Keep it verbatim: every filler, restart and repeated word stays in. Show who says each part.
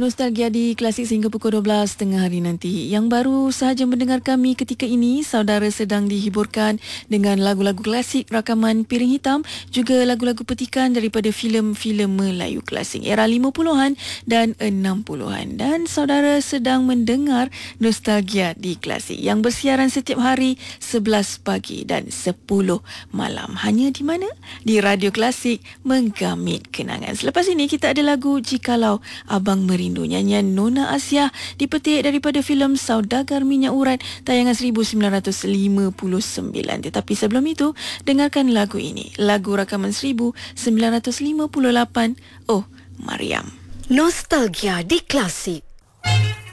Speaker 1: Nostalgia di Klasik sehingga pukul dua belas tengah hari nanti. Yang baru sahaja mendengar kami ketika ini, saudara sedang dihiburkan dengan lagu-lagu klasik rakaman Piring Hitam, juga lagu-lagu petikan daripada filem-filem Melayu klasik era lima puluhan dan enam puluhan. Dan saudara sedang mendengar Nostalgia di Klasik yang bersiaran setiap hari sebelas pagi dan sepuluh malam. Hanya di mana? Di Radio Klasik, menggamit kenangan. Selepas ini kita ada lagu Jikalau Abang Merindu, nyanyian Nona Asia dipetik daripada filem Saudagar Minyak Urat tayangan seribu sembilan ratus lima puluh sembilan. Tetapi sebelum itu, dengarkan lagu ini, lagu rakaman seribu sembilan ratus lima puluh lapan, Oh Mariam.
Speaker 2: Nostalgia di Klasik.